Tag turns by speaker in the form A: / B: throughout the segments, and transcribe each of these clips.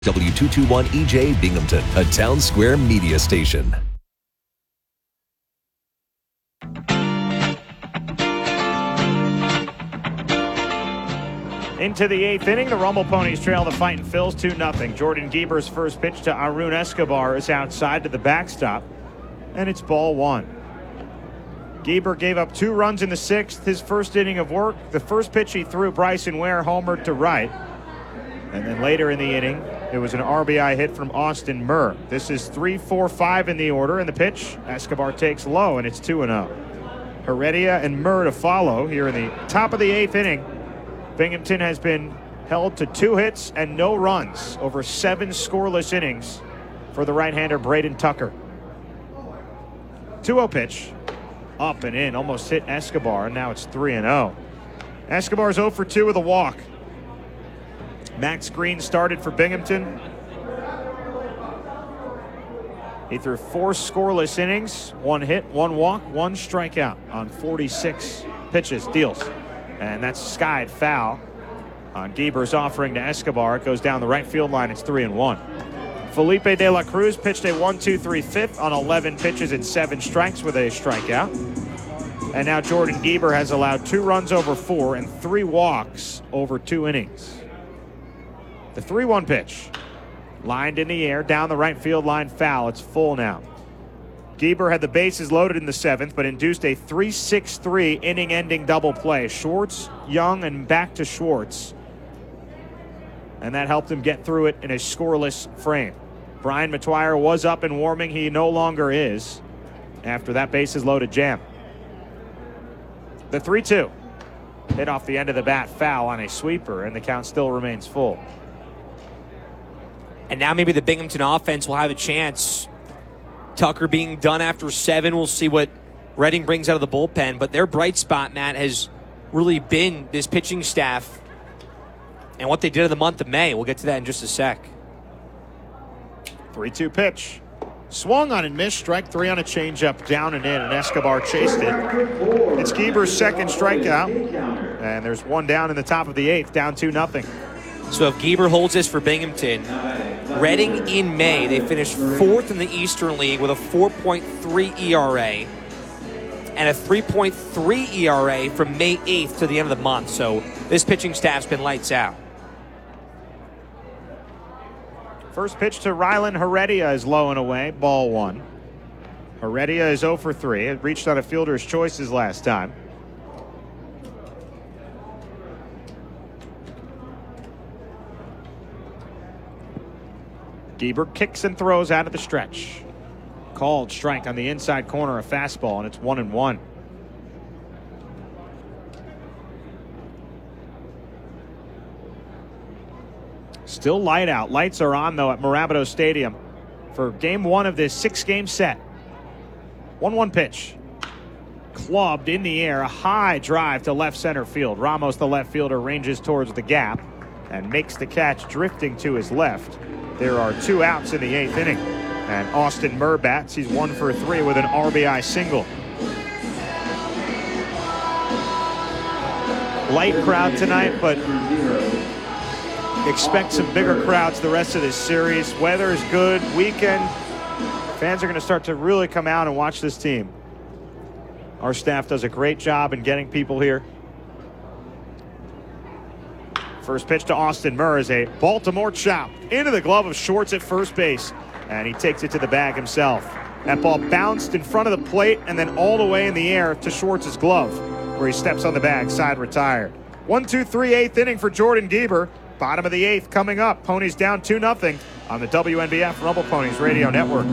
A: W221 Binghamton, a Town Square media station.
B: Into the eighth inning, the Rumble Ponies trail the Fightin' Phils 2-0. Jordan Gieber's first pitch to Arun Escobar is outside to the backstop, and it's ball one. Gieber gave up 2 runs in the sixth, his first inning of work. The first pitch he threw, Bryson Ware homered to right. And then later in the inning, it was an RBI hit from Austin Murr. This is 3-4-5 in the order, and the pitch, Escobar takes low, and it's 2-0. Heredia and Murr to follow here in the top of the eighth inning. Binghamton has been held to 2 hits and no runs over 7 scoreless innings for the right-hander Braden Tucker. 2-0 pitch. Up and in, almost hit Escobar, and now it's 3-0. Escobar's 0 for 2 with a walk. Max Green started for Binghamton. He threw 4 scoreless innings, 1 hit, 1 walk, 1 strikeout on 46 pitches, deals. And that's skied foul on Gieber's offering to Escobar. It goes down the right field line. It's 3-1. Felipe De La Cruz pitched a 1-2-3 fifth on 11 pitches and 7 strikes with a strikeout. And now Jordan Gieber has allowed 2 runs over 4 and 3 walks over 2 innings. The 3-1 pitch. Lined in the air, down the right field line, foul. It's full now. Gieber had the bases loaded in the 7th, but induced a 3-6-3 inning-ending double play. Schwartz, Young, and back to Schwartz. And that helped him get through it in a scoreless frame. Brian Matuire was up and warming. He no longer is after that bases loaded jam. The 3-2. Hit off the end of the bat, foul on a sweeper, and the count still remains full.
C: And now maybe the Binghamton offense will have a chance. Tucker being done after 7. We'll see what Reading brings out of the bullpen. But their bright spot, Matt, has really been this pitching staff and what they did in the month of May. We'll get to that in just a sec.
B: 3-2 pitch. Swung on and missed. Strike 3 on a changeup, down and in, and Escobar chased it. It's Gieber's second strikeout. And there's 1 down in the top of the 8th, down 2-0.
C: So if Gieber holds this for Binghamton, Reading in May, they finished 4th in the Eastern League with a 4.3 ERA and a 3.3 ERA from May 8th to the end of the month. So this pitching staff's been lights out.
B: First pitch to Rylan Heredia is low and away, ball 1. Heredia is 0 for 3. It reached on a fielder's choices last time. Gieber kicks and throws out of the stretch. Called strike on the inside corner, a fastball, and it's 1-1. Still light out. Lights are on, though, at Mirabito Stadium for game 1 of this 6-game set. 1-1 pitch. Clubbed in the air, a high drive to left center field. Ramos, the left fielder, ranges towards the gap and makes the catch drifting to his left. There are 2 outs in the 8th inning. And Austin Murr bats. He's 1 for 3 with an RBI single. Light crowd tonight, but expect some bigger crowds the rest of this series. Weather is good. Weekend. Fans are going to start to really come out and watch this team. Our staff does a great job in getting people here. First pitch to Austin Murr is a Baltimore chop into the glove of Schwartz at first base, and he takes it to the bag himself. That ball bounced in front of the plate and then all the way in the air to Schwartz's glove, where he steps on the bag, side retired. 1-2-3 8th inning for Jordan Gieber. Bottom of the 8th coming up. Ponies down 2-0 on the WNBF Rumble Ponies Radio Network.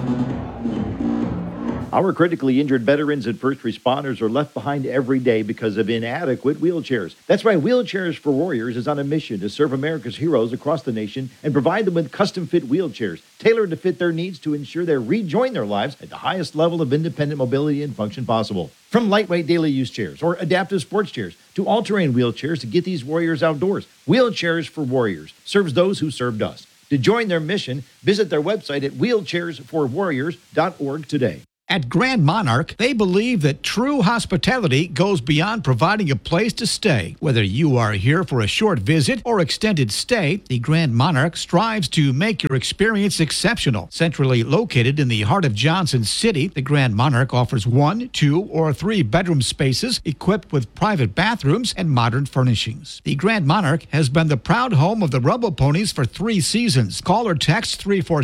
D: Our critically injured veterans and first responders are left behind every day because of inadequate wheelchairs. That's why Wheelchairs for Warriors is on a mission to serve America's heroes across the nation and provide them with custom-fit wheelchairs tailored to fit their needs to ensure they rejoin their lives at the highest level of independent mobility and function possible. From lightweight daily use chairs or adaptive sports chairs to all-terrain wheelchairs to get these warriors outdoors, Wheelchairs for Warriors serves those who served us. To join their mission, visit their website at wheelchairsforwarriors.org today.
E: At Grand Monarch, they believe that true hospitality goes beyond providing a place to stay. Whether you are here for a short visit or extended stay, the Grand Monarch strives to make your experience exceptional. Centrally located in the heart of Johnson City, the Grand Monarch offers 1, 2, or 3 bedroom spaces equipped with private bathrooms and modern furnishings. The Grand Monarch has been the proud home of the Rumble Ponies for 3 seasons. Call or text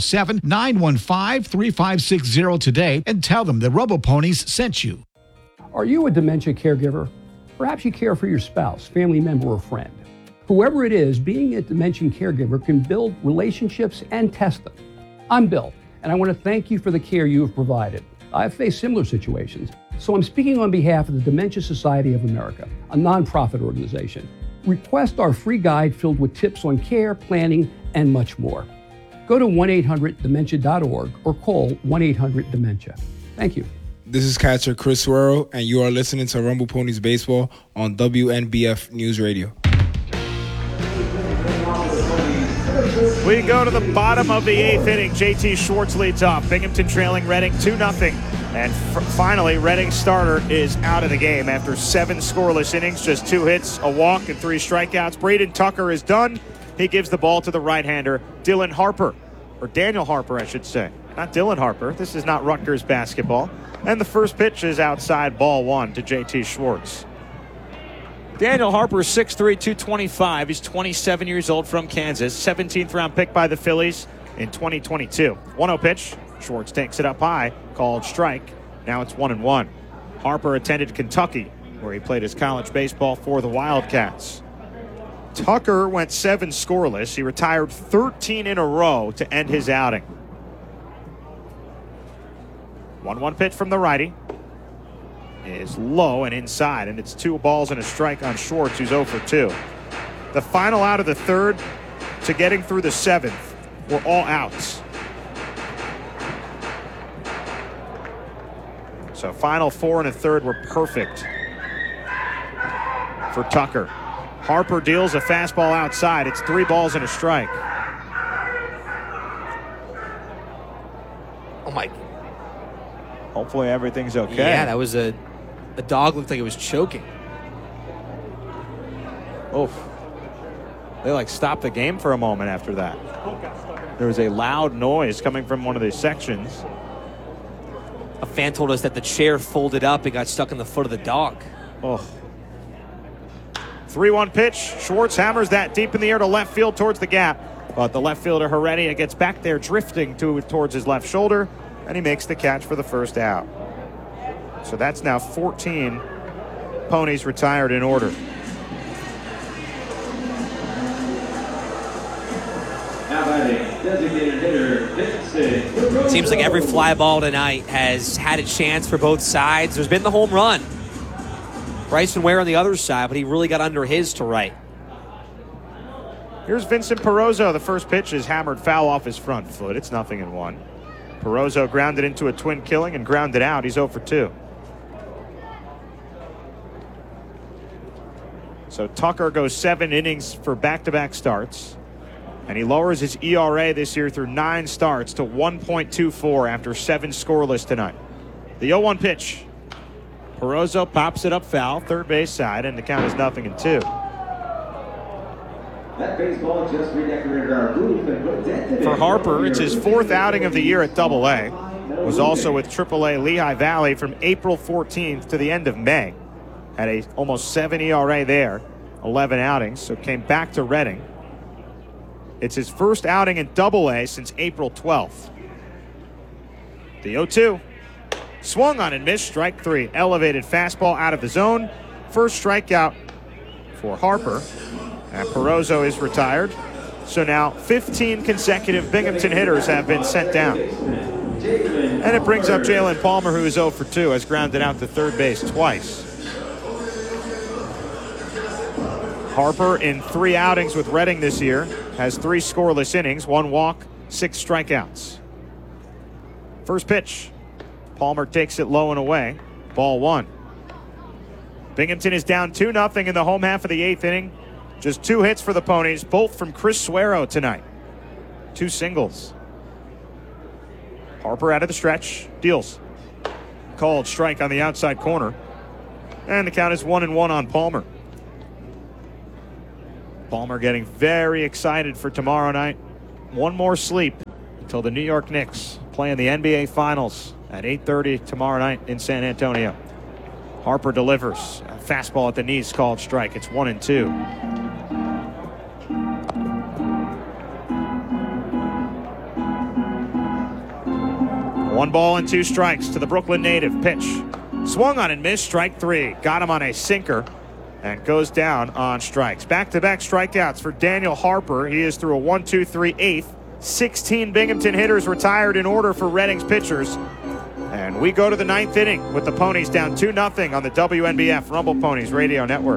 E: 347-915-3560 today and tell them the Rumble Ponies sent you.
F: Are you a dementia caregiver? Perhaps you care for your spouse, family member, or friend. Whoever it is, being a dementia caregiver can build relationships and test them. I'm Bill, and I want to thank you for the care you have provided. I've faced similar situations, so I'm speaking on behalf of the Dementia Society of America, a nonprofit organization. Request our free guide filled with tips on care, planning, and much more. Go to 1-800-DEMENTIA.org or call 1-800-DEMENTIA. Thank you.
G: This is catcher Chris Suero, and you are listening to Rumble Ponies Baseball on WNBF News Radio.
B: We go to the bottom of the 8th inning. JT Schwartz leads off. Binghamton trailing Reading 2-0. And finally, Reading's starter is out of the game after 7 scoreless innings, just 2 hits, a walk, and 3 strikeouts. Braden Tucker is done. He gives the ball to the right-hander, Dylan Harper, or Daniel Harper, I should say. Not Dylan Harper. This is not Rutgers basketball. And the first pitch is outside, ball 1 to JT Schwartz.
C: Daniel Harper is 6'3", 225. He's 27 years old from Kansas.
B: 17th round pick by the Phillies in 2022. 1-0 pitch. Schwartz takes it up high, called strike. Now it's 1-1. Harper attended Kentucky, where he played his college baseball for the Wildcats. Tucker went 7 scoreless. He retired 13 in a row to end his outing. 1-1 pitch from the righty is low and inside, and it's 2 balls and a strike on Schwartz, who's 0 for 2. The final out of the 3rd to getting through the 7th were all outs. So final 4 1/3 were perfect for Tucker. Harper deals a fastball outside. It's 3 balls and a strike.
C: Oh, my.
B: Hopefully everything's okay.
C: Yeah, that was a dog looked like it was choking.
B: Oof. They stopped the game for a moment after that. There was a loud noise coming from one of these sections.
C: A fan told us that the chair folded up and got stuck in the foot of the dog.
B: Oh. 3-1 pitch. Schwartz hammers that deep in the air to left field towards the gap. But the left fielder Heredia gets back there drifting towards his left shoulder, and he makes the catch for the first out. So that's now 14 Ponies retired in order.
C: Seems like every fly ball tonight has had a chance for both sides. There's been the home run. Bryson Ware on the other side, but he really got under his to right.
B: Here's Vincent Perozzo. The first pitch is hammered foul off his front foot. It's 0-1. Perozzo grounded into a twin killing and grounded out. He's 0 for 2. So Tucker goes 7 innings for back-to-back starts. And he lowers his ERA this year through 9 starts to 1.24 after 7 scoreless tonight. The 0-1 pitch. Perozzo pops it up foul, third base side, and the count is 0-2.
H: That baseball just redecorated our booth.
B: For Harper, it's his 4th outing of the year at Double-A. Was also with Triple-A Lehigh Valley from April 14th to the end of May. Had a almost 7 ERA there, 11 outings, so came back to Reading. It's his first outing in Double-A since April 12th. The 0-2. Swung on and missed, strike 3. Elevated fastball out of the zone. First strikeout for Harper. And Perozzo is retired. So now 15 consecutive Binghamton hitters have been sent down. And it brings up Jalen Palmer, who is 0 for 2, has grounded out to third base twice. Harper, in 3 outings with Reading this year, has 3 scoreless innings, 1 walk, 6 strikeouts. First pitch. Palmer takes it low and away. Ball 1. Binghamton is down 2-0 in the home half of the 8th inning. Just 2 hits for the Ponies, both from Chris Suero tonight. 2 singles. Harper out of the stretch, deals. Called strike on the outside corner. And the count is 1-1 on Palmer. Palmer getting very excited for tomorrow night. One more sleep until the New York Knicks play in the NBA Finals at 8:30 tomorrow night in San Antonio. Harper delivers. A fastball at the knees called strike. It's 1-2. One ball and 2 strikes to the Brooklyn native. Pitch. Swung on and missed. Strike 3. Got him on a sinker and goes down on strikes. Back-to-back strikeouts for Daniel Harper. He is through a 1-2-3-8. 16 Binghamton hitters retired in order for Reading's pitchers. And we go to the 9th inning with the Ponies down 2-0 on the WNBF Rumble Ponies Radio Network.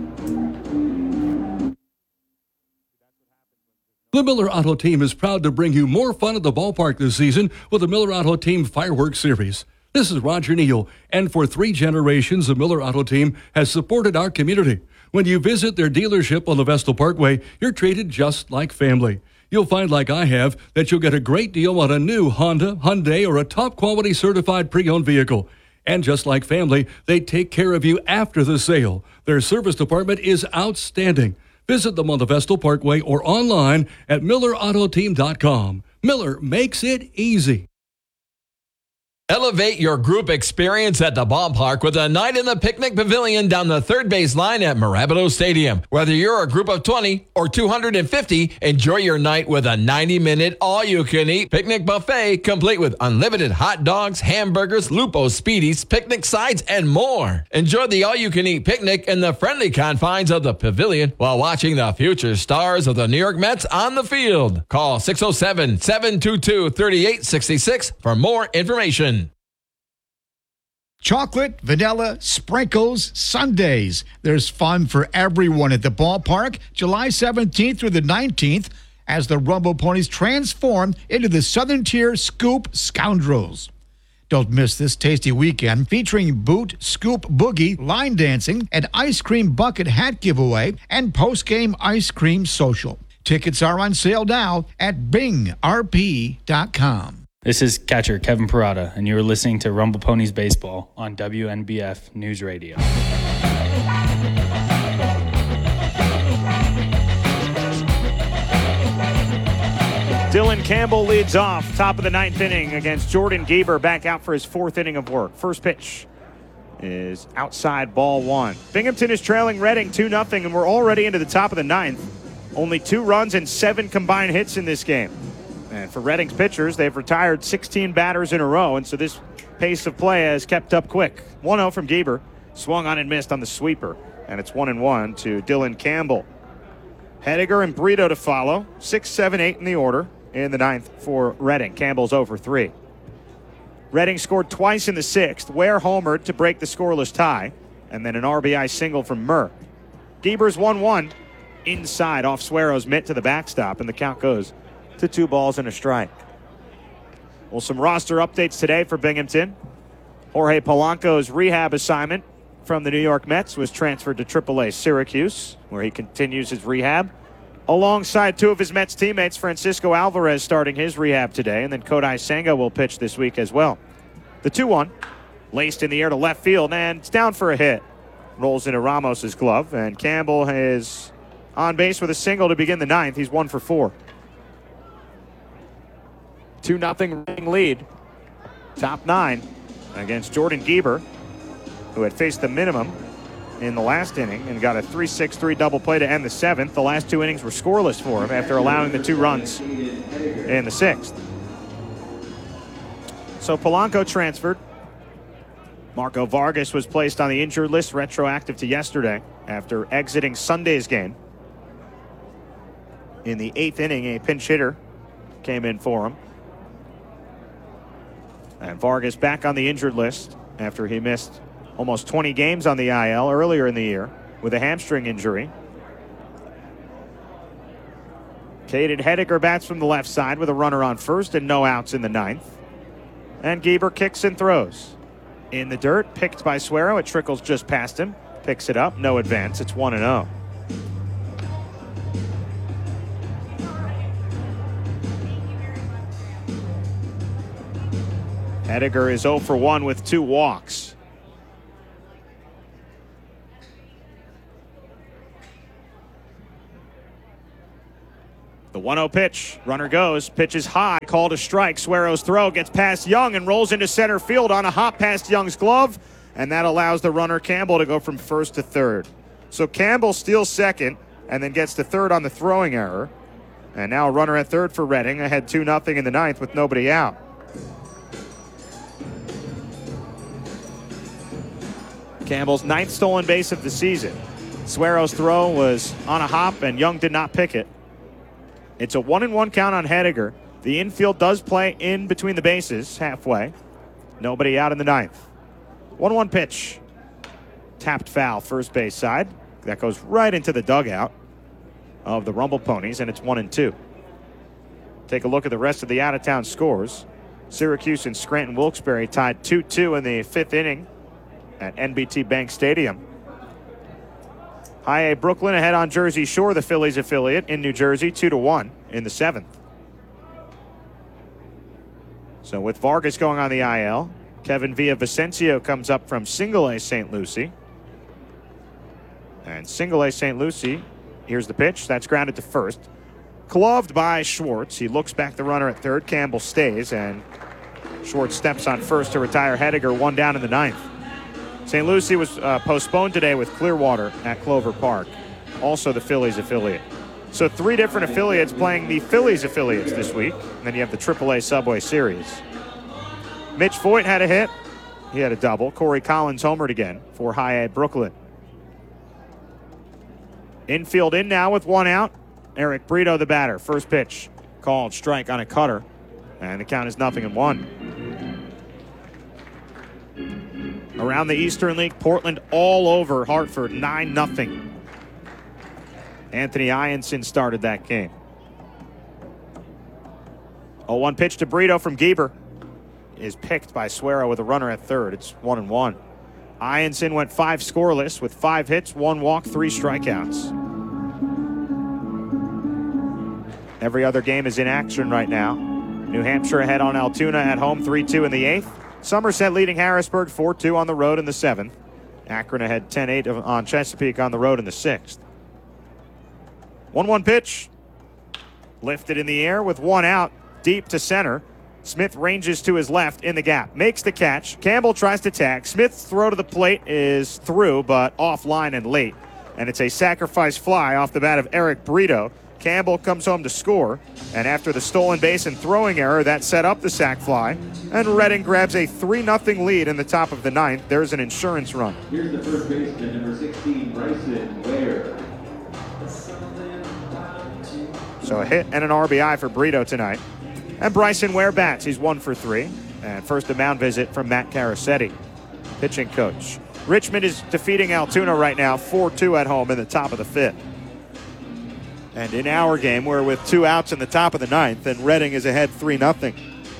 I: The Miller Auto Team is proud to bring you more fun at the ballpark this season with the Miller Auto Team Fireworks Series. This is Roger Neal, and for 3 generations, the Miller Auto Team has supported our community. When you visit their dealership on the Vestal Parkway, you're treated just like family. You'll find, like I have, that you'll get a great deal on a new Honda, Hyundai, or a top-quality certified pre-owned vehicle. And just like family, they take care of you after the sale. Their service department is outstanding. Visit them on the Vestal Parkway or online at MillerAutoTeam.com. Miller makes it easy.
J: Elevate your group experience at the ballpark with a night in the picnic pavilion down the third base line at Marabito Stadium. Whether you're a group of 20 or 250, enjoy your night with a 90-minute all-you-can-eat picnic buffet complete with unlimited hot dogs, hamburgers, Lupo Speedies, picnic sides, and more. Enjoy the all-you-can-eat picnic in the friendly confines of the pavilion while watching the future stars of the New York Mets on the field. Call 607-722-3866 for more information.
E: Chocolate, vanilla, sprinkles, sundaes. There's fun for everyone at the ballpark July 17th through the 19th as the Rumble Ponies transform into the Southern Tier Scoop Scoundrels. Don't miss this tasty weekend featuring boot, scoop, boogie, line dancing, and ice cream bucket hat giveaway and post-game ice cream social. Tickets are on sale now at bingrp.com.
K: This is catcher Kevin Parada, and you're listening to Rumble Ponies Baseball on WNBF News Radio.
B: Dylan Campbell leads off, top of the 9th inning against Jordan Gieber, back out for his 4th inning of work. First pitch is outside, ball 1. Binghamton is trailing Reading 2-0, and we're already into the top of the 9th. Only 2 runs and 7 combined hits in this game. And for Reading's pitchers, they've retired 16 batters in a row, and so this pace of play has kept up quick. 1-0 from Gieber. Swung on and missed on the sweeper, and it's 1-1 to Dylan Campbell. Hediger and Brito to follow. 6, 7, 8 in the order in the 9th for Reading. Campbell's over 3. Reading scored twice in the 6th. Ware homered to break the scoreless tie, and then an RBI single from Murr. Gieber's 1-1 inside off Suero's mitt to the backstop, and the count goes to 2 balls and a strike. Well, some roster updates today for Binghamton. Jorge Polanco's rehab assignment from the New York Mets was transferred to AAA Syracuse, where he continues his rehab. Alongside 2 of his Mets teammates, Francisco Alvarez starting his rehab today, and then Kodai Senga will pitch this week as well. The 2-1, laced in the air to left field, and it's down for a hit. Rolls into Ramos's glove, and Campbell is on base with a single to begin the 9th. He's 1 for 4. 2-0 Reading lead. Top 9 against Jordan Gieber, who had faced the minimum in the last inning and got a 3-6-3 double play to end the 7th. The last 2 innings were scoreless for him after allowing the 2 runs in the 6th. So Polanco transferred. Marco Vargas was placed on the injured list retroactive to yesterday after exiting Sunday's game. In the 8th inning, a pinch hitter came in for him. And Vargas back on the injured list after he missed almost 20 games on the IL earlier in the year with a hamstring injury. Caden Hediger bats from the left side with a runner on first and no outs in the 9th. And Gieber kicks and throws. In the dirt, picked by Suero. It trickles just past him. Picks it up, no advance. It's 1-0. Hediger is 0 for 1 with 2 walks. The 1-0 pitch. Runner goes. Pitch is high. Called a strike. Suero's throw gets past Young and rolls into center field on a hop past Young's glove. And that allows the runner Campbell to go from first to third. So Campbell steals second and then gets to third on the throwing error. And now a runner at third for Reading, ahead 2-0 in the ninth with nobody out. Campbell's 9th stolen base of the season. Suero's throw was on a hop and Young did not pick it. It's a 1-1 count on Hediger. The infield does play in between the bases halfway. Nobody out in the ninth. 1-1 pitch. Tapped foul, first base side. That goes right into the dugout of the Rumble Ponies, and it's 1-2. Take a look at the rest of the out-of-town scores. Syracuse and Scranton Wilkes-Barre tied 2-2 in the 5th inning at NBT Bank Stadium. High A Brooklyn ahead on Jersey Shore, the Phillies affiliate in New Jersey, 2-1 in the 7th. So with Vargas going on the IL, Kevin Villavicencio comes up from Single A St. Lucie. And Single A St. Lucie, here's the pitch. That's grounded to first. Gloved by Schwartz. He looks back the runner at third. Campbell stays, and Schwartz steps on first to retire Hediger, 1 down in the ninth. St. Lucie was postponed today with Clearwater at Clover Park, also the Phillies affiliate. So 3 different affiliates playing the Phillies affiliates this week. And then you have the AAA Subway Series. Mitch Voigt had a hit. He had a double. Corey Collins homered again for High A Brooklyn. Infield in now with 1 out. Eric Brito, the batter. First pitch called strike on a cutter. And the count is 0-1. Around the Eastern League, Portland all over Hartford, 9-0. Anthony Ianson started that game. 0-1 pitch to Brito from Gieber is picked by Suero with a runner at third. It's 1-1. Ianson went 5 scoreless with 5 hits, 1 walk, 3 strikeouts. Every other game is in action right now. New Hampshire ahead on Altoona at home, 3-2 in the 8th. Somerset leading Harrisburg 4-2 on the road in the 7th. Akron ahead 10-8 on Chesapeake on the road in the 6th. 1-1 pitch. Lifted in the air with 1 out, deep to center. Smith ranges to his left in the gap, makes the catch. Campbell tries to tag. Smith's throw to the plate is through, but offline and late. And it's a sacrifice fly off the bat of Eric Brito. Campbell comes home to score, and after the stolen base and throwing error, that set up the sac fly, and Reading grabs a 3-0 lead in the top of the 9th. There's an insurance run.
H: Here's the first baseman, number 16, Bryson Ware.
B: So a hit and an RBI for Brito tonight. And Bryson Ware bats. He's 1 for 3. And first a mound visit from Matt Carasetti, pitching coach. Richmond is defeating Altoona right now, 4-2 at home in the top of the 5th. And in our game, we're with 2 outs in the top of the 9th, and Reading is ahead 3-0.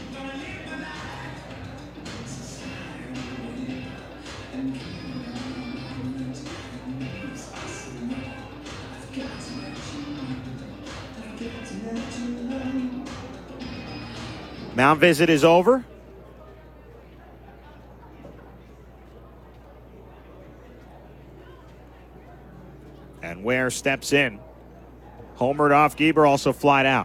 B: Mound visit is over. And Ware steps in. Homered off Gieber, also flied out.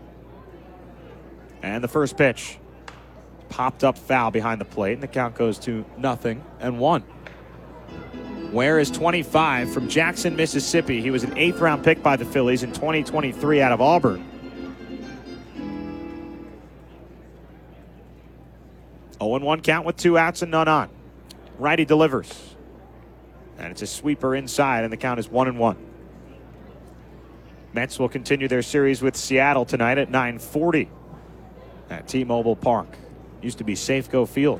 B: And the first pitch popped up foul behind the plate, and the count goes to 0-1. Ware is 25 from Jackson, Mississippi. He was an 8th round pick by the Phillies in 2023 out of Auburn. 0-1 count with 2 outs and none on. Righty delivers. And it's a sweeper inside, and the count is 1-1. Mets will continue their series with Seattle tonight at 9:40 at T-Mobile Park. Used to be Safeco Field.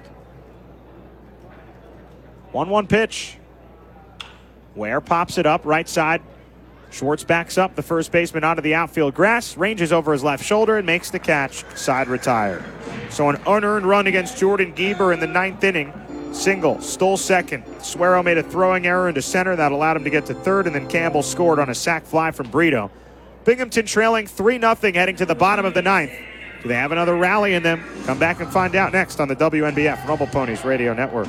B: 1-1 pitch. Ware pops it up right side. Schwartz backs up the first baseman onto the outfield grass, ranges over his left shoulder and makes the catch, side retired. So an unearned run against Jordan Gieber in the 9th inning. Single, stole second. Suero made a throwing error into center that allowed him to get to third, and then Campbell scored on a sac fly from Brito. Binghamton trailing 3-0 heading to the bottom of the 9th. Do they have another rally in them? Come back and find out next on the WNBF Rumble Ponies Radio Network.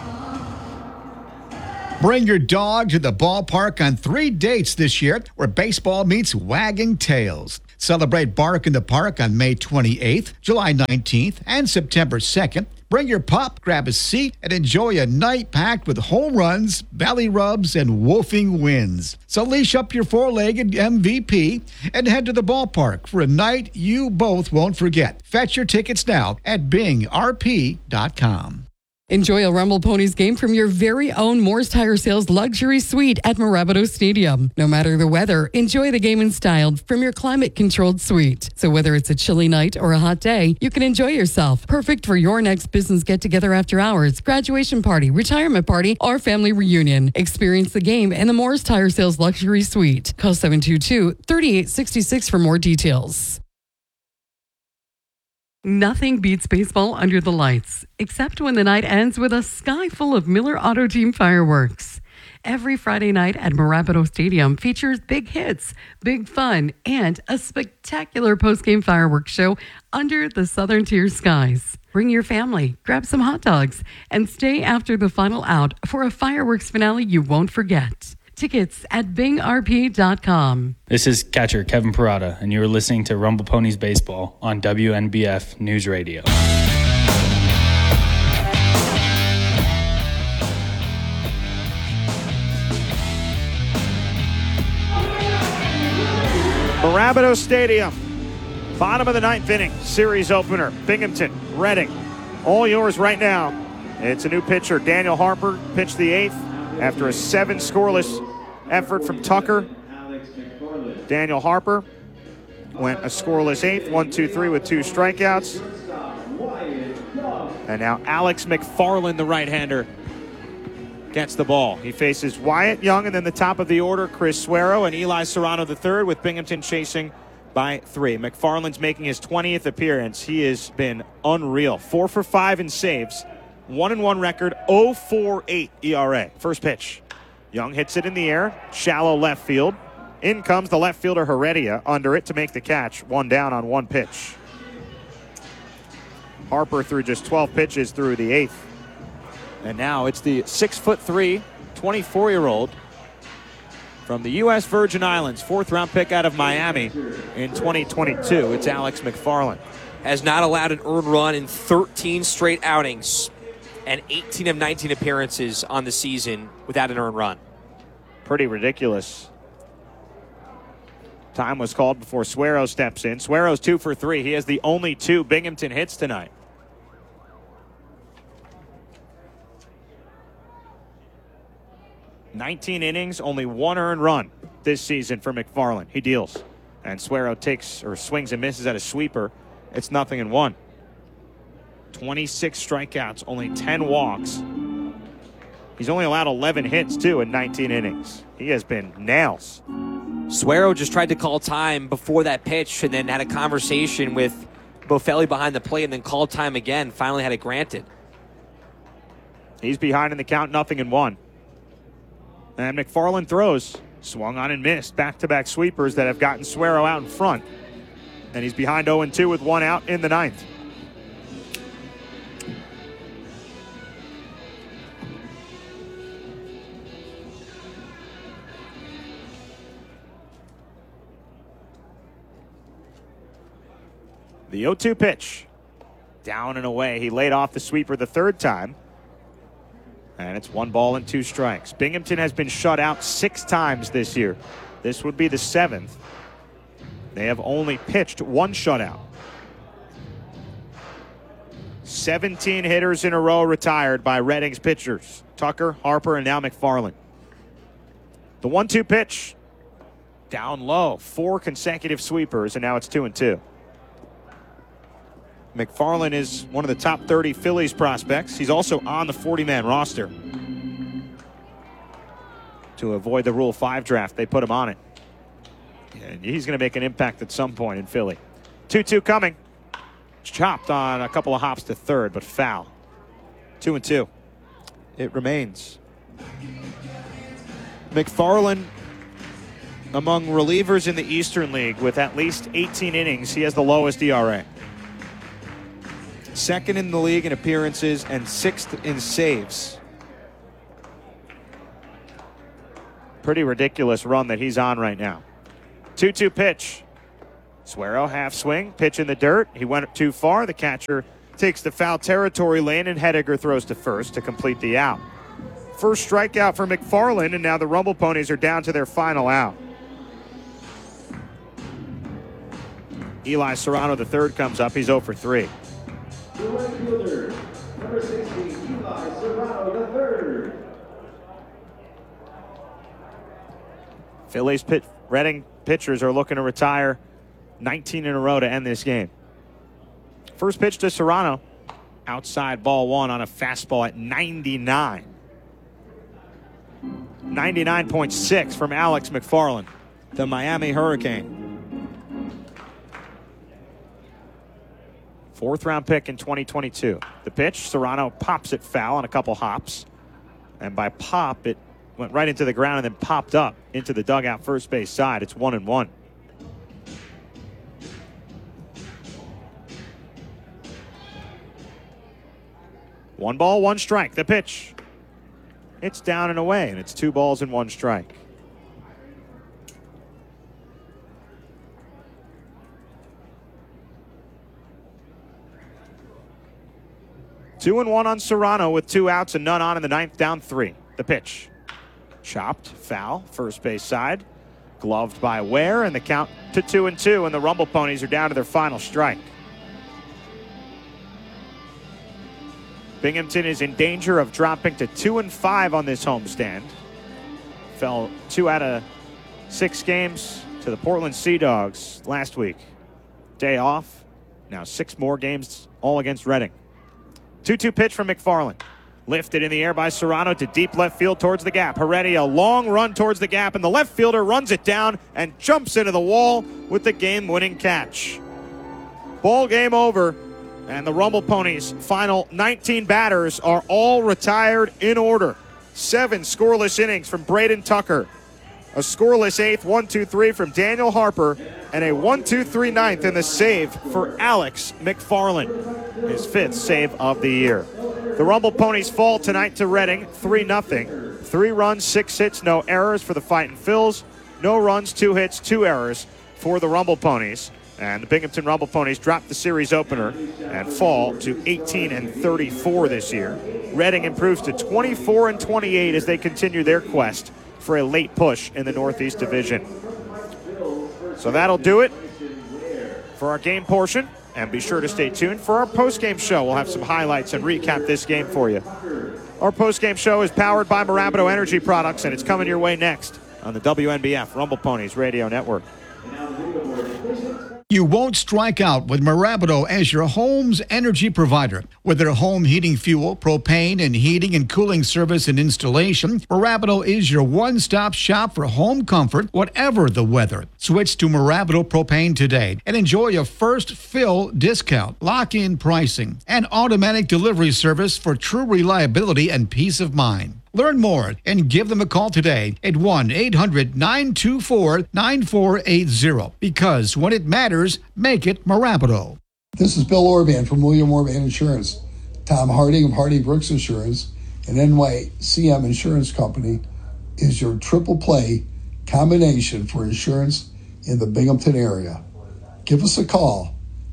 E: Bring your dog to the ballpark on 3 dates this year where baseball meets wagging tails. Celebrate Bark in the Park on May 28th, July 19th, and September 2nd. Bring your pup, grab a seat, and enjoy a night packed with home runs, belly rubs, and woofing wins. So leash up your four-legged MVP and head to the ballpark for a night you both won't forget. Fetch your tickets now at bingrp.com.
L: Enjoy a Rumble Ponies game from your very own Moore's Tire Sales luxury suite at Marabato Stadium. No matter the weather, enjoy the game in style from your climate-controlled suite. So whether it's a chilly night or a hot day, you can enjoy yourself. Perfect for your next business get-together after hours, graduation party, retirement party, or family reunion. Experience the game in the Moore's Tire Sales luxury suite. Call 722-3866 for more details. Nothing beats baseball under the lights, except when the night ends with a sky full of Miller Auto Team fireworks. Every Friday night at Marabato Stadium features big hits, big fun, and a spectacular post-game fireworks show under the Southern Tier skies. Bring your family, grab some hot dogs, and stay after the final out for a fireworks finale you won't forget. Tickets at bingrp.com.
K: This is catcher Kevin Parada, and you're listening to Rumble Ponies Baseball on WNBF News Radio.
B: Marabato Stadium, bottom of the 9th inning, series opener, Binghamton, Reading. All yours right now. It's a new pitcher, Daniel Harper, pitched the 8th. After a 7 scoreless effort from Tucker, Daniel Harper went a scoreless 8th, 1-2-3 with 2 strikeouts. And now Alex McFarland, the right-hander, gets the ball. He faces Wyatt Young, and then the top of the order, Chris Suero and Eli Serrano III, with Binghamton chasing by 3. McFarland's making his 20th appearance. He has been unreal. 4 for 5 in saves. 1-1 record, 0.48 ERA. First pitch. Young hits it in the air, shallow left field. In comes the left fielder Heredia under it to make the catch. 1 down on 1 pitch. Harper threw just 12 pitches through the 8th. And now it's the 6'3", 24-year-old from the U.S. Virgin Islands, 4th-round pick out of Miami in 2022. It's Alex McFarland.
C: Has not allowed an earned run in 13 straight outings and 18 of 19 appearances on the season without an earned run.
B: Pretty ridiculous. Time was called before Suero steps in. Suero's 2 for 3. He has the only 2 Binghamton hits tonight. "19 innings, only 1 earned run this season for McFarland. He deals. And Suero swings and misses at a sweeper. It's 0-1. 26 strikeouts, only 10 walks. He's only allowed 11 hits, too, in 19 innings. He has been nails.
C: Suero just tried to call time before that pitch and then had a conversation with Bofelli behind the plate and then called time again. Finally had it granted.
B: He's behind in the count, 0-1. And McFarland throws. Swung on and missed. Back-to-back sweepers that have gotten Suero out in front. And he's behind 0-2 with 1 out in the 9th. The 0-2 pitch. Down and away. He laid off the sweeper the 3rd time. And it's 1 ball and 2 strikes. Binghamton has been shut out 6 times this year. This would be the 7th. They have only pitched 1 shutout. 17 hitters in a row retired by Reading's pitchers. Tucker, Harper, and now McFarland. The 1-2 pitch. Down low. 4 consecutive sweepers, and now it's 2-2. McFarland is one of the top 30 Phillies prospects. He's also on the 40-man roster. To avoid the Rule 5 draft, they put him on it. And he's going to make an impact at some point in Philly. 2-2 coming. Chopped on a couple of hops to third, but foul. 2-2. It remains. McFarland, among relievers in the Eastern League with at least 18 innings, he has the lowest ERA. second in the league in appearances, and 6th in saves. Pretty ridiculous run that he's on right now. 2-2 pitch. Suero half swing, pitch in the dirt. He went too far. The catcher takes the foul territory lane, and Hediger throws to first to complete the out. First strikeout for McFarland, and now the Rumble Ponies are down to their final out. Eli Serrano III comes up. He's 0 for 3.
H: The right fielder, number 16, Eli Serrano III.
B: Phillies Reading pitchers are looking to retire 19 in a row to end this game. First pitch to Serrano. Outside ball one on a fastball at 99. 99.6 from Alex McFarland, the Miami Hurricane. 4th round pick in 2022. The pitch, Serrano pops it foul on a couple hops. And by pop, it went right into the ground and then popped up into the dugout first base side. It's 1-1. One ball, one strike. The pitch. It's down and away, and it's 2 balls and 1 strike. Two and 1 on Serrano with 2 outs and none on in the 9th, down 3. The pitch. Chopped, foul, first base side. Gloved by Ware, and the count to 2-2, and the Rumble Ponies are down to their final strike. Binghamton is in danger of dropping to 2-5 on this homestand. Fell 2 out of 6 games to the Portland Sea Dogs last week. Day off. Now 6 more games, all against Reading. 2-2 pitch from McFarland. Lifted in the air by Serrano to deep left field towards the gap. Heredia, a long run towards the gap, and the left fielder runs it down and jumps into the wall with the game-winning catch. Ball game over, and the Rumble Ponies' final 19 batters are all retired in order. 7 scoreless innings from Braden Tucker. A scoreless 8th, 1-2-3 from Daniel Harper, and a 1-2-3 ninth in the save for Alex McFarland, his 5th save of the year. The Rumble Ponies fall tonight to Reading, 3-0. 3 runs, 6 hits, no errors for the Fightin' Phils. No runs, 2 hits, 2 errors for the Rumble Ponies. And the Binghamton Rumble Ponies drop the series opener and fall to 18-34 this year. Reading improves to 24-28 as they continue their quest for a late push in the Northeast Division. So that'll do it for our game portion. And be sure to stay tuned for our post-game show. We'll have some highlights and recap this game for you. Our post-game show is powered by Marabato Energy Products, and it's coming your way next on the WNBF Rumble Ponies Radio Network.
E: You won't strike out with Marabato as your home's energy provider. With their home heating fuel, propane, and heating and cooling service and installation, Marabato is your one-stop shop for home comfort, whatever the weather. Switch to Marabato Propane today and enjoy a first fill discount, lock-in pricing, and automatic delivery service for true reliability and peace of mind. Learn more and give them a call today at 1-800-924-9480. Because when it matters, make it Marabato.
M: This is Bill Orban from William Orban Insurance. Tom Harding of Harding Brooks Insurance and NYCM Insurance Company is your triple play combination for insurance in the Binghamton area. Give us a call,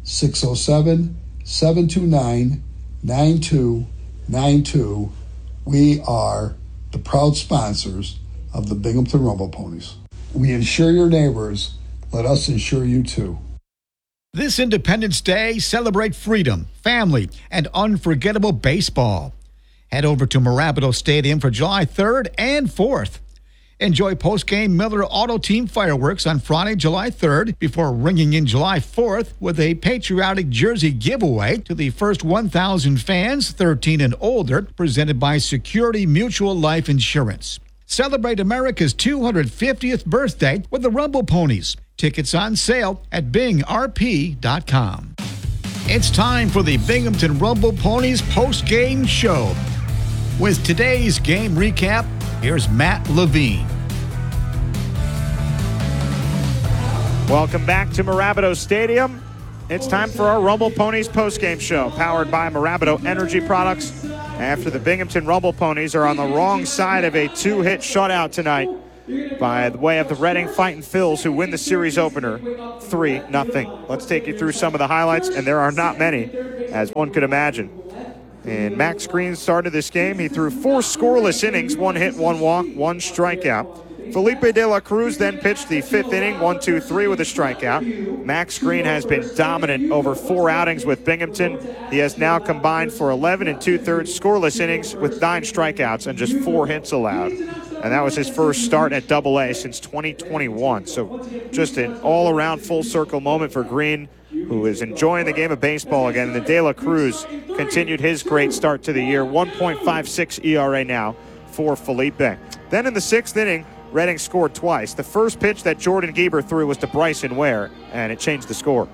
M: 607-729-9292. We are the proud sponsors of the Binghamton Rumble Ponies. We insure your neighbors. Let us insure you too.
E: This Independence Day, celebrate freedom, family, and unforgettable baseball. Head over to Marabato Stadium for July 3rd and 4th. Enjoy post-game Miller Auto Team fireworks on Friday, July 3rd, before ringing in July 4th with a patriotic jersey giveaway to the first 1,000 fans 13 and older, presented by Security Mutual Life Insurance. Celebrate America's 250th birthday with the Rumble Ponies. Tickets on sale at bingrp.com. It's time for the Binghamton Rumble Ponies post-game show. With today's game recap, here's Matt Levine.
B: Welcome back to Marabato Stadium. it's time for our Rumble Ponies postgame show, powered by Marabato Energy Products. After the Binghamton Rumble Ponies are on the wrong side of a 2-hit shutout tonight by the way of the Reading Fightin' Phils, who win the series opener 3-0. Let's take you through some of the highlights, and there are not many, as one could imagine. And Max Green started this game. He threw 4 scoreless innings, 1 hit, 1 walk, 1 strikeout. Felipe de la Cruz then pitched the 5th inning, 1-2-3 with a strikeout. Max Green has been dominant over 4 outings with Binghamton. He has now combined for 11 2/3 scoreless innings with 9 strikeouts and just 4 hits allowed. And that was his first start at Double-A since 2021. So just an all-around full-circle moment for Green, who is enjoying the game of baseball again. And the De La Cruz continued his great start to the year. 1.56 ERA now for Felipe. Then in the 6th inning, Reading scored twice. The first pitch that Jordan Geber threw was to Bryson Ware, and it changed the score.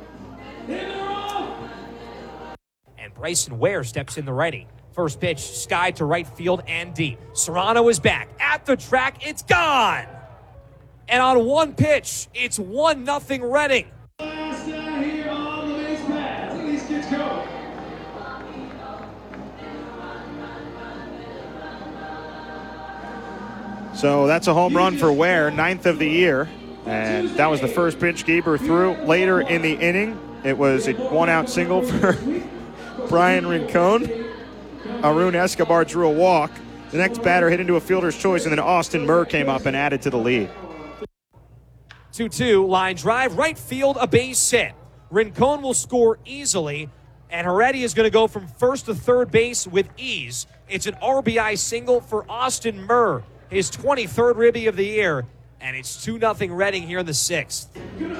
C: And Bryson Ware steps in the righty. First pitch, sky to right field and deep. Serrano is back. At the track, it's gone! And on one pitch, it's 1-0 Reading.
B: So that's a home run for Ware, 9th of the year. And that was the first pitch Geber threw. Later in the inning, it was a 1-out single for Brian Rincon. Arun Escobar drew a walk. The next batter hit into a fielder's choice, and then Austin Murr came up and added to the lead.
C: 2-2, line drive, right field, a base hit. Rincon will score easily, and Heredia is going to go from first to third base with ease. It's an RBI single for Austin Murr, his 23rd ribby of the year, and it's 2-0 Reading here in the 6th.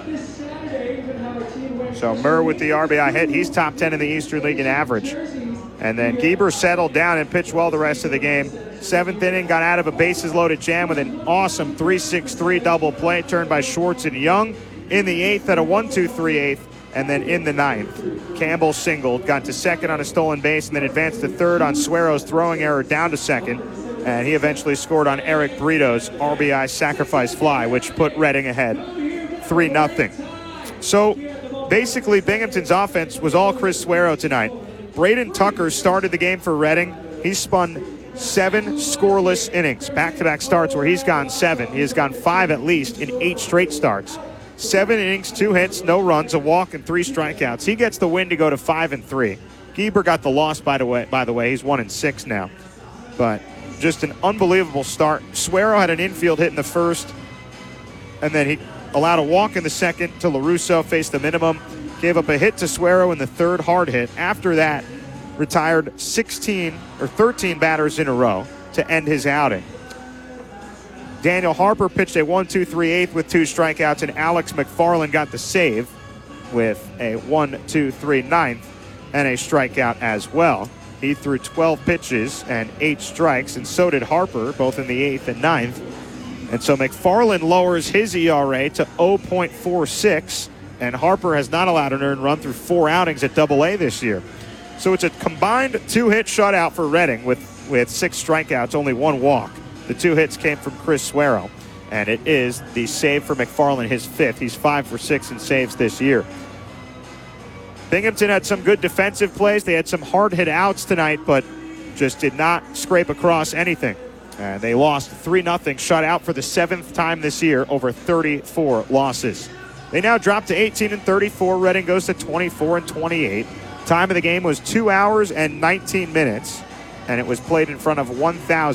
B: So Murr with the RBI hit. He's top 10 in the Eastern League in average. And then Geber settled down and pitched well the rest of the game. 7th inning, got out of a bases-loaded jam with an awesome 3-6-3 double play turned by Schwartz and Young. In the 8th, at a 1-2-3 8th. And then in the 9th, Campbell singled, got to second on a stolen base, and then advanced to third on Suero's throwing error down to second. And he eventually scored on Eric Brito's RBI sacrifice fly, which put Reading ahead 3-0. So basically, Binghamton's offense was all Chris Suero tonight. Braden Tucker started the game for Reading. He spun 7 scoreless innings, back-to-back starts where he's gone 7. He has gone 5 at least in 8 straight starts. 7 innings, 2 hits, no runs, a walk, and 3 strikeouts. He gets the win to go to 5-3. Geber got the loss, by the way. He's 1-6 now. But just an unbelievable start. Suero had an infield hit in the first, and then he allowed a walk in the second to LaRusso, faced the minimum, gave up a hit to Suero in the third, hard hit. After that, retired 13 batters in a row to end his outing. Daniel Harper pitched a 1-2-3 8th with 2 strikeouts, and Alex McFarland got the save with a 1-2-3 9th and a strikeout as well. He threw 12 pitches and 8 strikes, and so did Harper, both in the 8th and 9th. And so McFarland lowers his ERA to 0.46, and Harper has not allowed an earned run through 4 outings at Double-A this year. So it's a combined 2-hit shutout for Reading with 6 strikeouts, only 1 walk. The 2 hits came from Chris Suero, and it is the save for McFarland, his 5th. He's 5 for 6 in saves this year. Binghamton had some good defensive plays. They had some hard-hit outs tonight, but just did not scrape across anything. And they lost 3-0, shut out for the 7th time this year, over 34 losses. They now drop to 18-34. Reading goes to 24-28. Time of the game was 2 hours and 19 minutes, and it was played in front of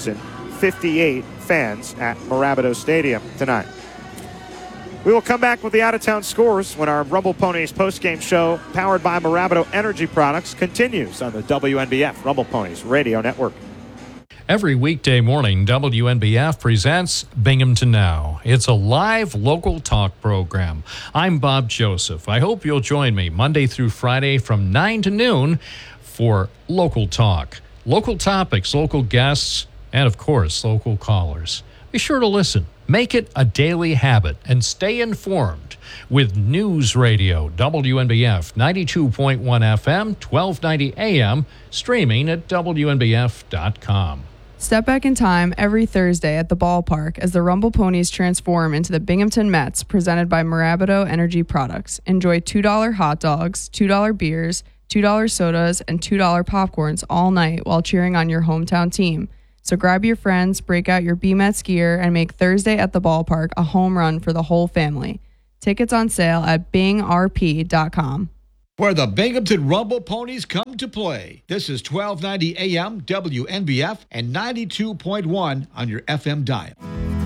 B: 1,058 fans at Marabato Stadium tonight. We will come back with the out-of-town scores when our Rumble Ponies postgame show, powered by Marabato Energy Products, continues on the WNBF Rumble Ponies Radio Network.
N: Every weekday morning, WNBF presents Binghamton Now. It's a live local talk program. I'm Bob Joseph. I hope you'll join me Monday through Friday from 9 to noon for local talk. Local topics, local guests, and of course, local callers. Be sure to listen. Make it a daily habit and stay informed with News Radio, WNBF 92.1 FM, 1290 AM, streaming at WNBF.com.
O: Step back in time every Thursday at the ballpark as the Rumble Ponies transform into the Binghamton Mets, presented by Mirabito Energy Products. Enjoy $2 hot dogs, $2 beers, $2 sodas, and $2 popcorns all night while cheering on your hometown team. So grab your friends, break out your B-Mets gear, and make Thursday at the ballpark a home run for the whole family. Tickets on sale at bingrp.com.
E: Where the Binghamton Rumble Ponies come to play. This is 1290 AM WNBF and 92.1 on your FM dial.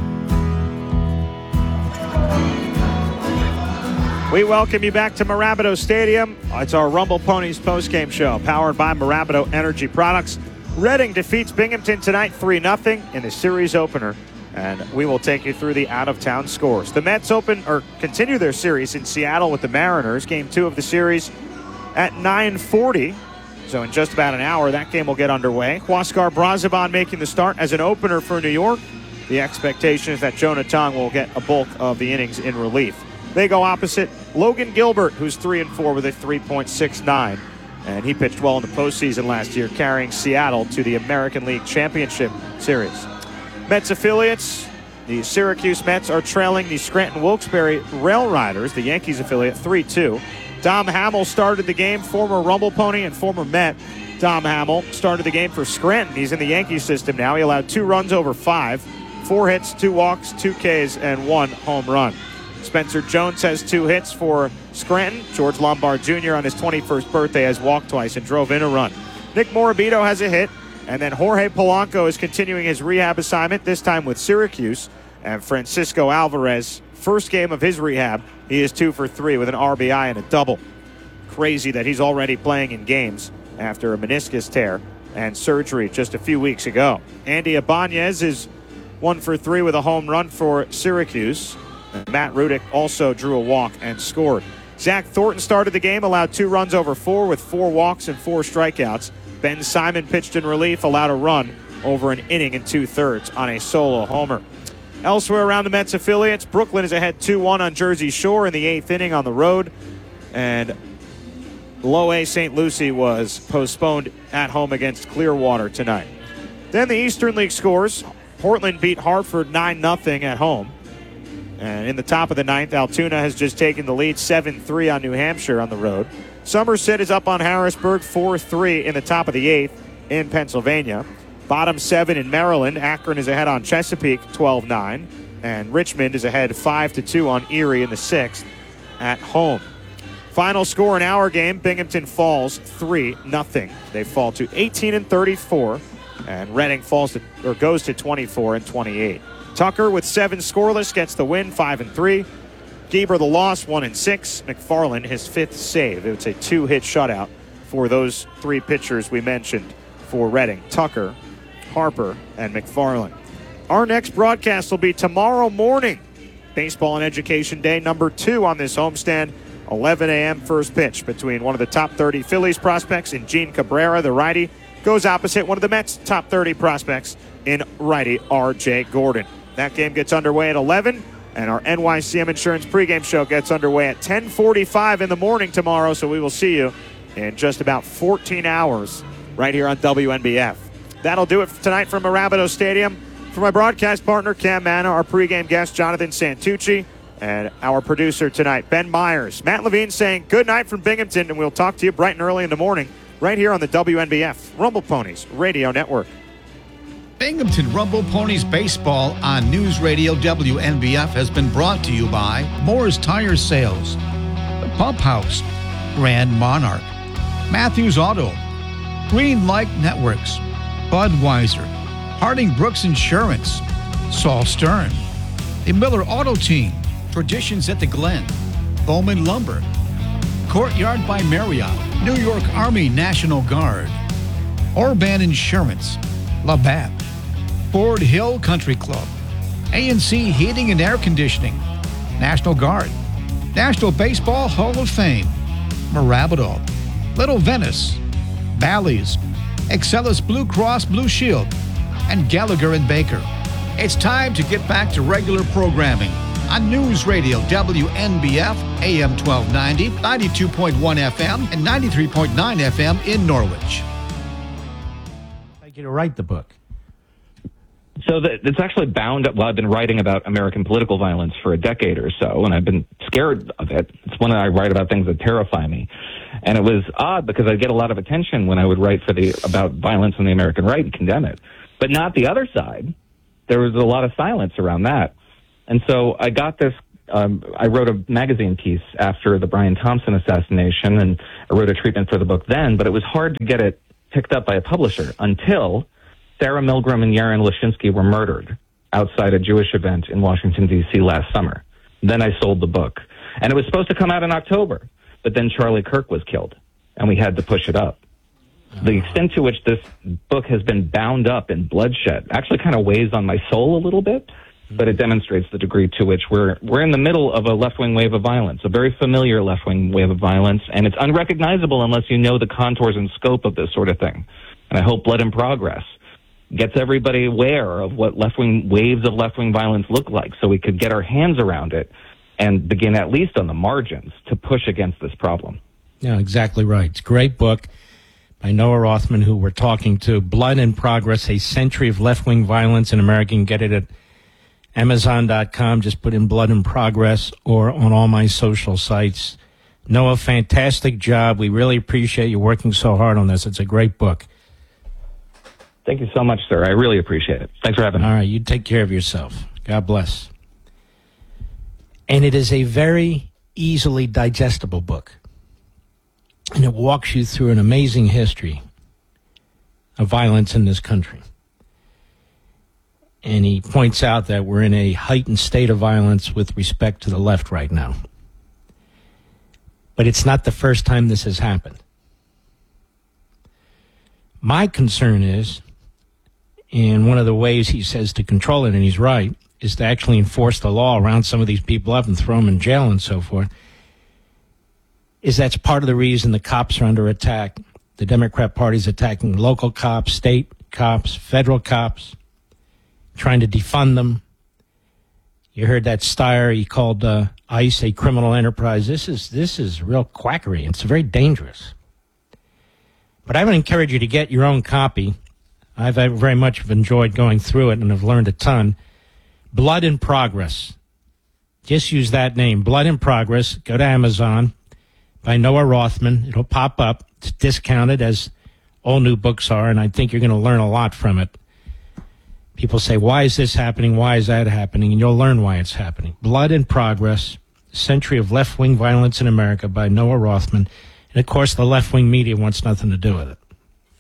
B: We welcome you back to Mirabito Stadium. It's our Rumble Ponies postgame show, powered by Mirabito Energy Products. Reading defeats Binghamton tonight 3-0 in the series opener, and we will take you through the out-of-town scores. The Mets continue their series in Seattle with the Mariners. Game 2 of the series at 9:40. So in just about an hour, that game will get underway. Huascar Brazoban making the start as an opener for New York. The expectation is that Jonah Tong will get a bulk of the innings in relief. They go opposite Logan Gilbert, who's 3-4 with a 3.69. And he pitched well in the postseason last year, carrying Seattle to the American League Championship Series. Mets affiliates, the Syracuse Mets are trailing the Scranton Wilkes-Barre Rail Riders, the Yankees affiliate, 3-2. Dom Hamill started the game, former Rumble Pony and former Met. Dom Hamill started the game for Scranton. He's in the Yankee system now. He allowed 2 runs over 5, 4 hits, 2 walks, 2 Ks, and 1 home run. Spencer Jones has 2 hits for Scranton. George Lombard Jr. on his 21st birthday has walked twice and drove in a run. Nick Morabito has a hit. And then Jorge Polanco is continuing his rehab assignment, this time with Syracuse. And Francisco Alvarez, first game of his rehab, he is 2 for 3 with an RBI and a double. Crazy that he's already playing in games after a meniscus tear and surgery just a few weeks ago. Andy Ibanez is 1 for 3 with a home run for Syracuse. And Matt Rudick also drew a walk and scored. Zach Thornton started the game, allowed 2 runs over 4 with 4 walks and 4 strikeouts. Ben Simon pitched in relief, allowed a run over an inning and 2/3 on a solo homer. Elsewhere around the Mets affiliates, Brooklyn is ahead 2-1 on Jersey Shore in the 8th inning on the road. And Low A St. Lucie was postponed at home against Clearwater tonight. Then the Eastern League scores. Portland beat Hartford 9-0 at home. And in the top of the 9th, Altoona has just taken the lead 7-3 on New Hampshire on the road. Somerset is up on Harrisburg 4-3 in the top of the 8th in Pennsylvania. Bottom 7 in Maryland. Akron is ahead on Chesapeake 12-9. And Richmond is ahead 5-2 on Erie in the 6th at home. Final score in our game, Binghamton falls 3-0. They fall to 18-34, and Reading goes to 24-28. Tucker with 7 scoreless gets the win, 5-3. Gieber the loss, 1-6. McFarland his 5th save. It's a 2-hit shutout for those 3 pitchers we mentioned for Reading: Tucker, Harper, and McFarland. Our next broadcast will be tomorrow morning. Baseball and Education Day number 2 on this homestand. 11 a.m. first pitch between one of the top 30 Phillies prospects in Gene Cabrera, the righty, goes opposite one of the Mets' top 30 prospects in righty R.J. Gordon. That game gets underway at 11, and our NYCM Insurance pregame show gets underway at 10:45 in the morning tomorrow, so we will see you in just about 14 hours right here on WNBF. That'll do it for tonight from Mirabito Stadium. For my broadcast partner, Cam Manna, our pregame guest, Jonathan Santucci, and our producer tonight, Ben Myers. Matt Levine saying good night from Binghamton, and we'll talk to you bright and early in the morning right here on the WNBF Rumble Ponies Radio Network.
E: Binghamton Rumble Ponies Baseball on News Radio WNBF has been brought to you by Moore's Tire Sales, The Pump House, Grand Monarch, Matthews Auto, Green Light Networks, Budweiser, Harding Brooks Insurance, Saul Stern, the Miller Auto Team, Traditions at the Glen, Bowman Lumber, Courtyard by Marriott, New York Army National Guard, Orban Insurance, Labatt, Ford Hill Country Club, A&C Heating and Air Conditioning, National Guard, National Baseball Hall of Fame, Mirabito, Little Venice, Bally's, Excellus Blue Cross Blue Shield, and Gallagher and Baker. It's time to get back to regular programming on News Radio WNBF, AM 1290, 92.1 FM, and 93.9 FM in Norwich.
P: I'd like you to write the book. So it's actually bound up. Well, I've been writing about American political violence for a decade or so, and I've been scared of it. It's when I write about things that terrify me. And it was odd because I get a lot of attention when I would write about violence on the American right and condemn it. But not the other side. There was a lot of silence around that. And so I got this. I wrote a magazine piece after the Brian Thompson assassination, and I wrote a treatment for the book then, but it was hard to get it picked up by a publisher until Sarah Milgram and Yaron Lashinsky were murdered outside a Jewish event in Washington, D.C. last summer. Then I sold the book. And it was supposed to come out in October, but then Charlie Kirk was killed, and we had to push it up. The extent to which this book has been bound up in bloodshed actually kind of weighs on my soul a little bit, but it demonstrates the degree to which we're in the middle of a left-wing wave of violence, a very familiar left-wing wave of violence, and it's unrecognizable unless you know the contours and scope of this sort of thing. And I hope Blood in Progress gets everybody aware of what left-wing waves of left-wing violence look like so we could get our hands around it and begin at least on the margins to push against this problem.
Q: Yeah, exactly right. It's a great book by Noah Rothman, who we're talking to. Blood in Progress, A Century of Left-Wing Violence in America. You can get it at Amazon.com. Just put in Blood in Progress or on all my social sites. Noah, fantastic job. We really appreciate you working so hard on this. It's a great book.
P: Thank you so much, sir. I really appreciate it. Thanks for having me.
Q: All right, you take care of yourself. God bless. And it is a very easily digestible book. And it walks you through an amazing history of violence in this country. And he points out that we're in a heightened state of violence with respect to the left right now. But it's not the first time this has happened. My concern is, and one of the ways he says to control it, and he's right, is to actually enforce the law around some of these people up and throw them in jail and so forth, is that's part of the reason the cops are under attack. The Democrat Party's attacking local cops, state cops, federal cops, trying to defund them. You heard that Steyer, he called ICE a criminal enterprise. This is real quackery. It's very dangerous. But I would encourage you to get your own copy. I've very much enjoyed going through it and have learned a ton. Blood in Progress. Just use that name, Blood in Progress. Go to Amazon by Noah Rothman. It'll pop up. It's discounted, as all new books are, and I think you're going to learn a lot from it. People say, why is this happening? Why is that happening? And you'll learn why it's happening. Blood in Progress, Century of Left-Wing Violence in America by Noah Rothman. And, of course, the left-wing media wants nothing to do with it.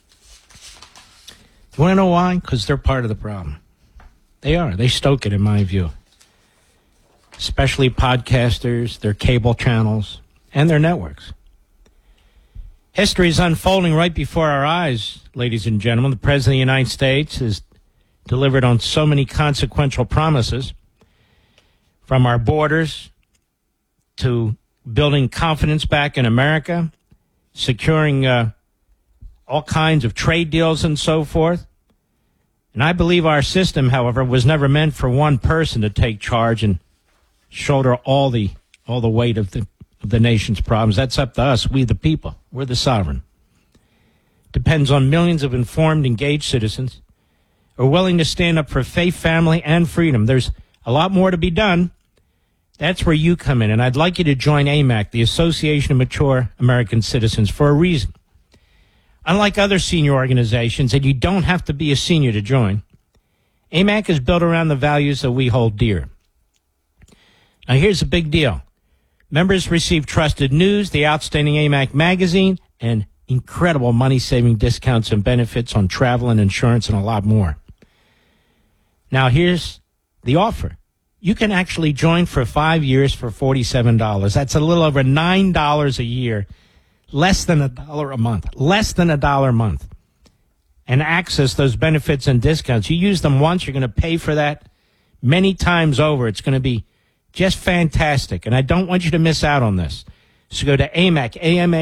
Q: You want to know why? Because they're part of the problem. They are. They stoke it, in my view. Especially podcasters, their cable channels, and their networks. History is unfolding right before our eyes, ladies and gentlemen. The President of the United States has delivered on so many consequential promises, from our borders to building confidence back in America, securing all kinds of trade deals and so forth. And I believe our system, however, was never meant for one person to take charge and shoulder all the weight of the nation's problems. That's up to us, we the people. We're the sovereign. Depends on millions of informed, engaged citizens who are willing to stand up for faith, family, and freedom. There's a lot more to be done. That's where you come in. And I'd like you to join AMAC, the Association of Mature American Citizens, for a reason. Unlike other senior organizations, and you don't have to be a senior to join, AMAC is built around the values that we hold dear. Now, here's the big deal. Members receive trusted news, the outstanding AMAC magazine, and incredible money-saving discounts and benefits on travel and insurance and a lot more. Now, here's the offer. You can actually join for 5 years for $47. That's a little over $9 a year, less than $1 a month, less than $1 a month, and access those benefits and discounts. You use them once, you're going to pay for that many times over. It's going to be just fantastic, and I don't want you to miss out on this. So go to AMAC,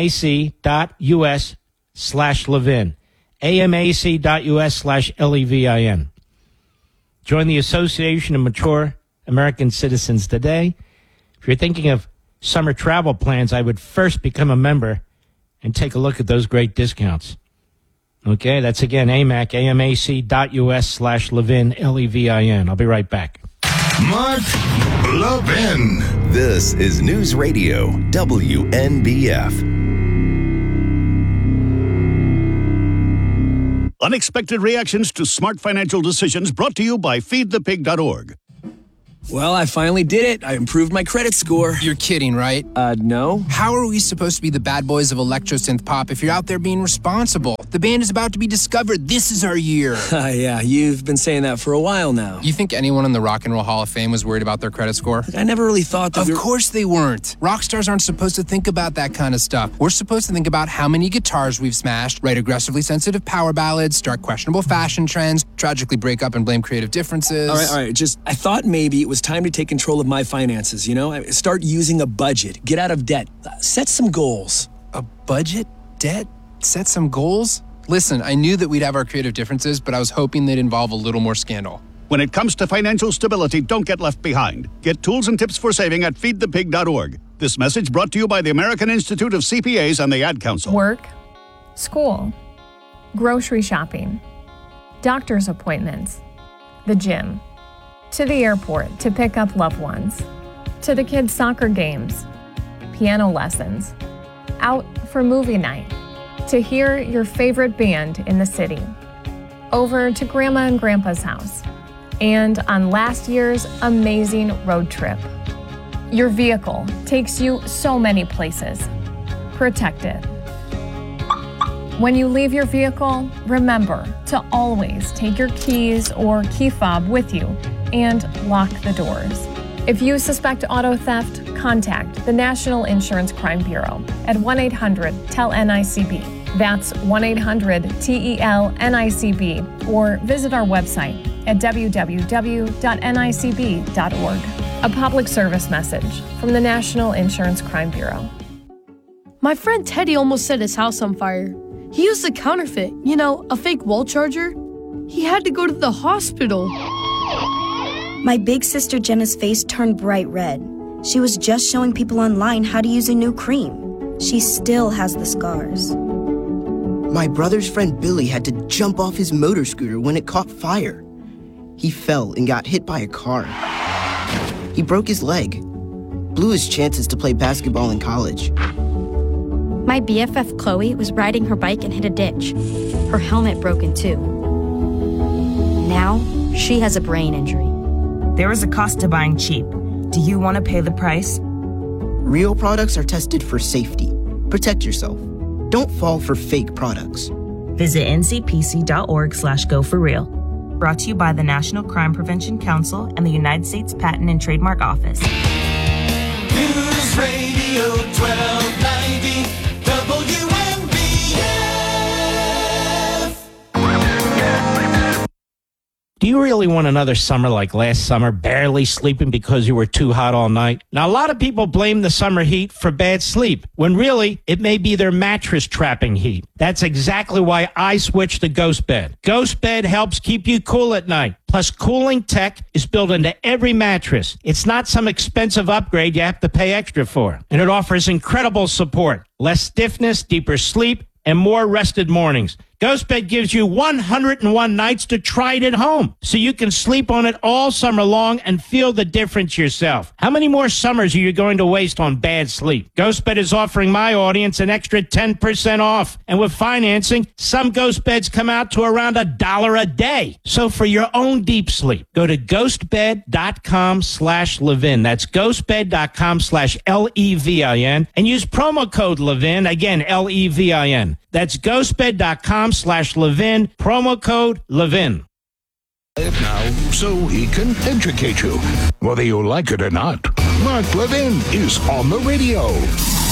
Q: amac.us/Levin, amac.us/LEVIN. Join the Association of Mature American Citizens today. If you're thinking of summer travel plans, I would first become a member and take a look at those great discounts. Okay, that's again AMAC, amac.us/Levin, Levin. I'll be right back.
A: Mark Levin. This is News Radio WNBF.
R: Unexpected reactions to smart financial decisions brought to you by feedthepig.org.
S: Well, I finally did it. I improved my credit score. You're kidding, right? No. How are we supposed to be the bad boys of electro-synth pop if you're out there being responsible? The band is about to be discovered. This is our year. Yeah, you've been saying that for a while now. You think anyone in the Rock and Roll Hall of Fame was worried about their credit score? I never really thought that. Of course they weren't. Rock stars aren't supposed to think about that kind of stuff. We're supposed to think about how many guitars we've smashed, write aggressively sensitive power ballads, start questionable fashion trends, tragically break up and blame creative differences. All right. I thought maybe it was time to take control of my finances, Start using a budget, get out of debt, set some goals. A budget? Debt? Set some goals? Listen, I knew that we'd have our creative differences, but I was hoping they'd involve a little more scandal.
R: When it comes to financial stability, don't get left behind. Get tools and tips for saving at feedthepig.org. This message brought to you by the American Institute of CPAs and the Ad Council.
T: Work, school, grocery shopping, doctor's appointments, the gym, to the airport to pick up loved ones, to the kids' soccer games, piano lessons, out for movie night, to hear your favorite band in the city, over to Grandma and Grandpa's house, and on last year's amazing road trip. Your vehicle takes you so many places. Protect it. When you leave your vehicle, remember to always take your keys or key fob with you and lock the doors. If you suspect auto theft, contact the National Insurance Crime Bureau at 1-800-TEL-NICB. That's 1-800-TEL-NICB, or visit our website at www.nicb.org. A public service message from the National Insurance Crime Bureau.
U: My friend Teddy almost set his house on fire. He used a counterfeit, a fake wall charger. He had to go to the hospital.
V: My big sister Jenna's face turned bright red. She was just showing people online how to use a new cream. She still has the scars.
W: My brother's friend Billy had to jump off his motor scooter when it caught fire. He fell and got hit by a car. He broke his leg, blew his chances to play basketball in college.
X: My BFF Chloe was riding her bike and hit a ditch. Her helmet broke in two. Now, she has a brain injury.
Y: There is a cost to buying cheap. Do you want to pay the price?
W: Real products are tested for safety. Protect yourself. Don't fall for fake products.
Y: Visit ncpc.org/go4real. Brought to you by the National Crime Prevention Council and the United States Patent and Trademark Office.
H: News Radio 1290 WNBF.
Q: Do you really want another summer like last summer, barely sleeping because you were too hot all night? Now, a lot of people blame the summer heat for bad sleep, when really, it may be their mattress trapping heat. That's exactly why I switched to Ghost Bed. Ghost Bed helps keep you cool at night. Plus, cooling tech is built into every mattress. It's not some expensive upgrade you have to pay extra for. And it offers incredible support, less stiffness, deeper sleep, and more rested mornings. GhostBed gives you 101 nights to try it at home, so you can sleep on it all summer long and feel the difference yourself. How many more summers are you going to waste on bad sleep? GhostBed is offering my audience an extra 10% off. And with financing, some GhostBeds come out to around $1 a day. So for your own deep sleep, go to ghostbed.com/Levin. That's ghostbed.com/LEVIN and use promo code Levin. Again, LEVIN. That's ghostbed.com/Levin, promo code Levin.
Z: Now, so he can educate you, whether you like it or not. Mark Levin is on the radio.